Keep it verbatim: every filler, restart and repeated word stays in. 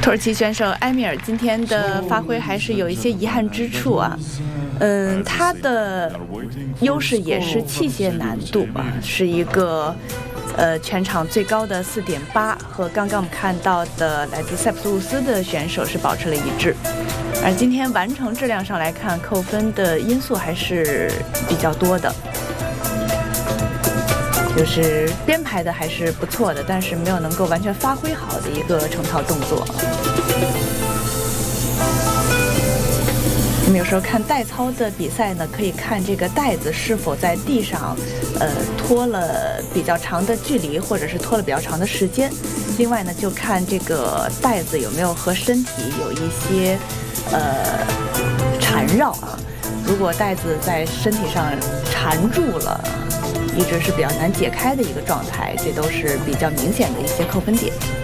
土耳其选手埃米尔今天的发挥还是有一些遗憾之处啊。嗯，他的优势也是器械难度啊，是一个呃全场最高的 四点八， 和刚刚我们看到的来自塞浦路斯的选手是保持了一致。而今天完成质量上来看，扣分的因素还是比较多的，就是编排的还是不错的，但是没有能够完全发挥好的一个成套动作。我们有时候看带操的比赛呢，可以看这个带子是否在地上呃拖了比较长的距离，或者是拖了比较长的时间。另外呢，就看这个带子有没有和身体有一些呃缠绕啊。如果带子在身体上缠住了，一直是比较难解开的一个状态，这都是比较明显的一些扣分点。